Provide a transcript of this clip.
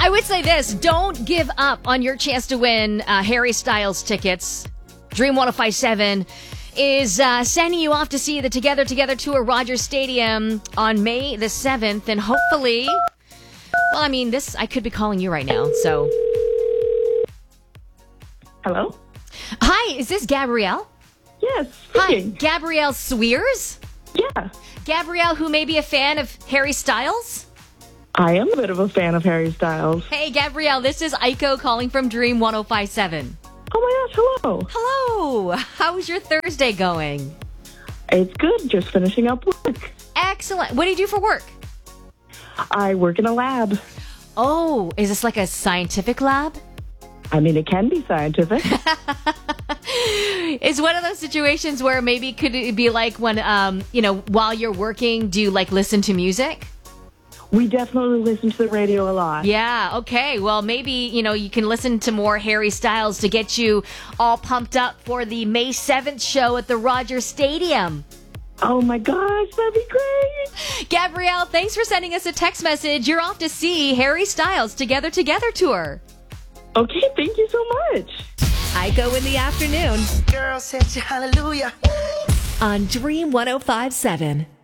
I would say this. Don't give up on your chance to win Harry Styles tickets. Dream 1057 is sending you off to see the Together tour Rogers Stadium on May the 7th. And hopefully, well, I mean, I could be calling you right now, so. Hello? Hi, is this Gabrielle? Yes, Hi, speaking. Gabrielle Swears? Yeah, Gabrielle, who may be a fan of Harry Styles? I am a bit of a fan of Harry Styles. Hey, Gabrielle, this is Aiko calling from Dream 1057. Oh my gosh, hello. Hello. How's your Thursday going? It's good, just finishing up work. Excellent. What do you do for work? I work in a lab. Oh, is this like a scientific lab? I mean, it can be scientific. It's one of those situations where maybe could it be like when, while you're working, do you like listen to music? We definitely listen to the radio a lot. Yeah, okay. Well, maybe, you can listen to more Harry Styles to get you all pumped up for the May 7th show at the Rogers Stadium. Oh my gosh, that'd be great. Gabrielle, thanks for sending us a text message. You're off to see Harry Styles Together tour. Okay, thank you so much. Aiko in the afternoon Girl said hallelujah on Dream 1057.